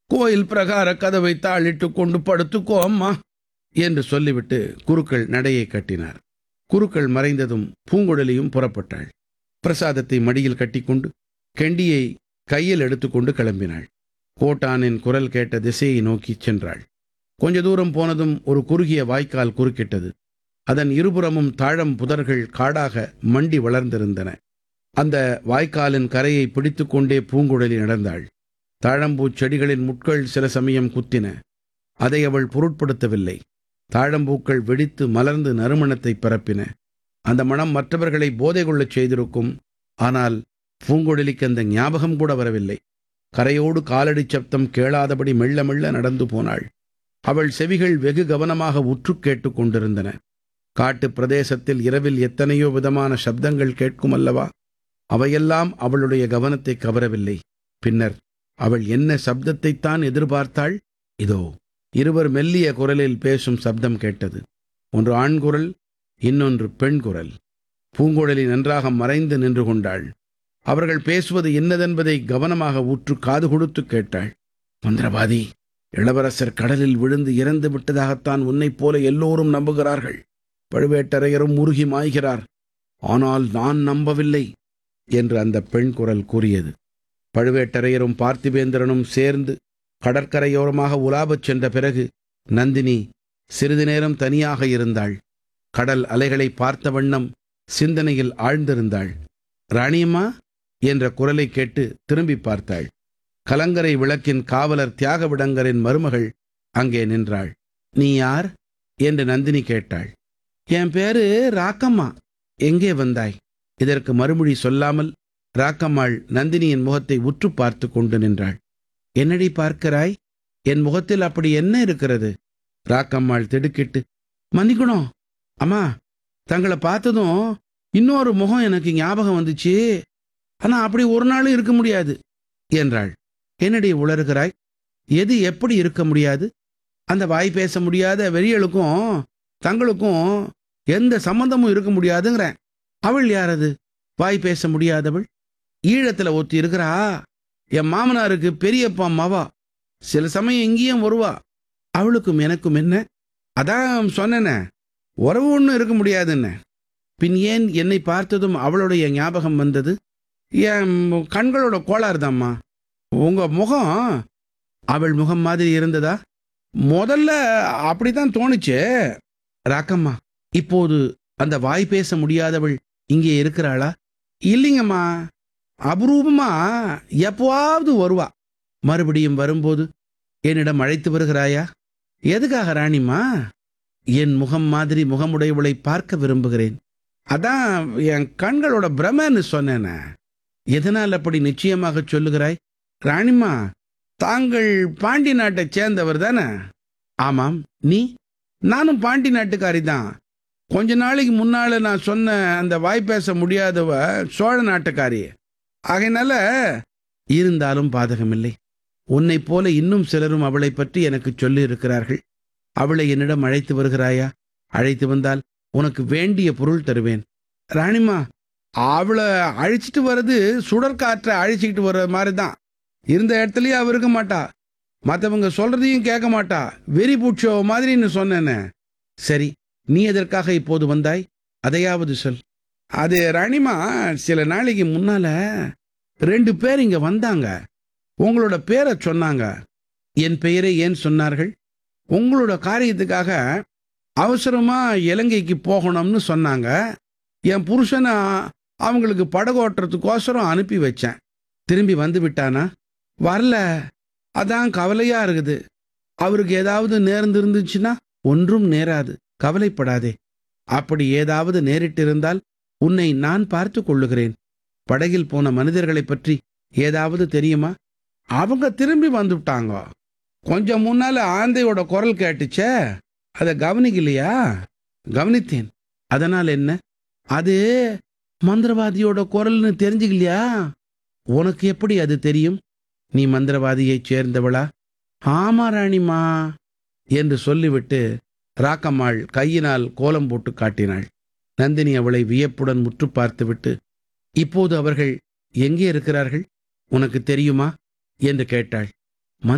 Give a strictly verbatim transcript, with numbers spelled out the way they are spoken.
கோயில் பிரகார கதவை தாளிட்டு கொண்டு படுத்துக்கோ அம்மா என்று சொல்லிவிட்டு குருக்கள் நடையை கட்டினார். குருக்கள் மறைந்ததும் பூங்குழலியும் புறப்பட்டாள். பிரசாதத்தை மடியில் கட்டிக்கொண்டு கெண்டியை கையில் எடுத்துக்கொண்டு கிளம்பினாள். கோட்டானின் குரல் கேட்ட திசையை நோக்கிச் சென்றாள். கொஞ்ச தூரம் போனதும் ஒரு குறுகிய வாய்க்கால் குறுக்கிட்டது. அதன் இருபுறமும் தாழம் புதர்கள் காடாக மண்டி வளர்ந்திருந்தன. அந்த வாய்க்காலின் கரையை பிடித்து கொண்டே பூங்குழலி நடந்தாள். தாழம்பூச் செடிகளின் முட்கள் சில சமயம் குத்தின. அதை அவள் பொருட்படுத்தவில்லை. தாழம்பூக்கள் வெடித்து மலர்ந்து நறுமணத்தை பரப்பின. அந்த மனம் மற்றவர்களை போதை கொள்ளச் செய்திருக்கும். ஆனால் பூங்குழலிக்கு அந்த ஞாபகம் கூட வரவில்லை. கரையோடு காலடி சப்தம் கேளாதபடி மெல்ல மெல்ல நடந்து போனாள். அவள் செவிகள் வெகு கவனமாக உற்று கேட்டுக் கொண்டிருந்தன. காட்டுப் பிரதேசத்தில் இரவில் எத்தனையோ விதமான சப்தங்கள் கேட்கும் அல்லவா? அவையெல்லாம் அவளுடைய கவனத்தை கவரவில்லை. பின்னர் அவள் என்ன சப்தத்தைத்தான் எதிர்பார்த்தாள்? இதோ இருவர் மெல்லிய குரலில் பேசும் சப்தம் கேட்டது. ஒன்று ஆண் குரல், இன்னொன்று பெண் குரல். பூங்குழலி நன்றாக மறைந்து நின்று கொண்டாள். அவர்கள் பேசுவது என்னதென்பதை கவனமாக உற்று காது கொடுத்து கேட்டாள். மந்திரவாதி, இளவரசர் கடலில் விழுந்து இறந்து விட்டதாகத்தான் உன்னைப் போல எல்லோரும் நம்புகிறார்கள். பழுவேட்டரையரும் உருகி மாய்கிறார். ஆனால் நான் நம்பவில்லை என்று அந்த பெண் குரல் கூறியது. பழுவேட்டரையரும் பார்த்திபேந்திரனும் சேர்ந்து கடற்கரையோரமாக உலாவச் சென்ற பிறகு நந்தினி சிறிது நேரம் தனியாக இருந்தாள். கடல் அலைகளை பார்த்த வண்ணம் சிந்தனையில் ஆழ்ந்திருந்தாள். ராணியம்மா என்ற குரலை கேட்டு திரும்பி பார்த்தாள். கலங்கரை விளக்கின் காவலர் தியாகவிடங்கரின் மருமகள் அங்கே நின்றாள். நீ யார் என்று நந்தினி கேட்டாள். என் பேரு ராக்கம்மா. எங்கே வந்தாய்? இதற்கு மறுமொழி சொல்லாமல் ராக்கம்மாள் நந்தினியின் முகத்தை உற்று பார்த்து கொண்டு நின்றாள். என்னடி பார்க்கிறாய்? என் முகத்தில் அப்படி என்ன இருக்கிறது? ராக்கம்மாள் திடுக்கிட்டு, மன்னிக்கணும் அம்மா, தங்களை பார்த்ததும் இன்னொரு முகம் எனக்கு ஞாபகம் வந்துச்சு. ஆனா அப்படி ஒரு நாளும் இருக்க முடியாது என்றாள். என்னடி உளறுகிறாய்? எது எப்படி இருக்க முடியாது? அந்த வாய் பேச முடியாத வெறியலுக்கும் தங்களுக்கும் எந்த சம்பந்தமும் இருக்க முடியாதுங்கிறேன். அவள் யாரது வாய் பேச முடியாதவள்? ஈழத்துல ஒத்தி இருக்கிறா. என் மாமனாருக்கு பெரியப்பா அம்மாவா. சில சமயம் இங்கேயும் வருவா. அவளுக்கும் எனக்கும் என்ன? அதான் சொன்னேன, உறவு ஒன்றும் இருக்க முடியாதுன்னு. பின் ஏன் என்னை பார்த்ததும் அவளுடைய ஞாபகம் வந்தது? என் கண்களோட கோளாறு தாம்மா. உங்க முகம் அவள் முகம் மாதிரி இருந்ததா? முதல்ல அப்படித்தான் தோணுச்சு. ராக்கம்மா, இப்போது அந்த வாய் பேச முடியாதவள் இங்கே இருக்கிறாளா? இல்லைங்கம்மா, அபரூபமா எப்போவாவது வருவா. மறுபடியும் வரும்போது என்னிடம் அழைத்து வருகிறாயா? எதுக்காக ராணிம்மா? என் முகம் மாதிரி முகமுடையவளை பார்க்க விரும்புகிறேன். அதான் என் கண்களோட பிரமன்னு சொன்னேன. எதனால் அப்படி நிச்சயமாக சொல்லுகிறாய்? ராணிம்மா, தாங்கள் பாண்டி நாட்டை சேர்ந்தவர் தானே? ஆமாம். நீ? நானும் பாண்டி நாட்டுக்காரி தான். கொஞ்ச நாளைக்கு முன்னால நான் சொன்ன அந்த வாய் பேச முடியாதவ சோழ நாட்டுக்காரி. ஆகையினால இருந்தாலும் பாதகமில்லை. உன்னை போல இன்னும் சிலரும் அவளை பற்றி எனக்கு சொல்லி இருக்கிறார்கள். அவளை என்னிடம் அழைத்து வருகிறாயா? அழைத்து வந்தால் உனக்கு வேண்டிய பொருள் தருவேன். ராணிம்மா, அவளை அழைச்சிட்டு வர்றது சுடற்காற்றை அழைச்சிக்கிட்டு வர்ற மாதிரி தான். இருந்த இடத்துலயே அவ இருக்க மாட்டா. மற்றவங்க சொல்றதையும் கேட்க மாட்டா. வெறி பூட்சோ மாதிரின்னு சொன்னேன்னு. சரி, நீ எதற்காக இப்போது வந்தாய்? அதையாவது சொல். அது ராணிமா, சில நாளைக்கு முன்னால ரெண்டு பேர் இங்க வந்தாங்க. உங்களோட பேரை சொன்னாங்க. என் பெயரை ஏன் சொன்னார்கள்? உங்களோட காரியத்துக்காக அவசரமா இலங்கைக்கு போகணும்னு சொன்னாங்க. என் புருஷனை அவங்களுக்கு படகோட்டுறதுக்கோசரம் அனுப்பி வச்சேன். திரும்பி வந்து விட்டானா? வரல. அதான் கவலையா இருக்குது. அவருக்கு ஏதாவது நேர்ந்திருந்துச்சுன்னா? ஒன்றும் நேராது, கவலைப்படாதே. அப்படி ஏதாவது நேரிட்டிருந்தால் உன்னை நான் பார்த்து கொள்ளுகிறேன். படகில் போன மனிதர்களை பற்றி ஏதாவது தெரியுமா? அவங்க திரும்பி வந்துட்டாங்க. கொஞ்சம் முன்னால ஆந்தையோட குரல் கேட்டுச்சே, அதை கவனிக்கலையா? கவனித்தேன். அதனால் என்ன? அது மந்திரவாதியோட குரல்னு தெரிஞ்சுக்கலையா? உனக்கு எப்படி அது தெரியும்? நீ மந்திரவாதியைச் சேர்ந்தவளா? ஆமா ராணிமா என்று சொல்லிவிட்டு ராக்கம்மாள் கையினால் கோலம் போட்டு காட்டினாள். நந்தினி அவளை வியப்புடன் முற்று பார்த்துவிட்டு, இப்போது அவர்கள் எங்கே இருக்கிறார்கள்? உனக்கு தெரியுமா என்று கேட்டாள்.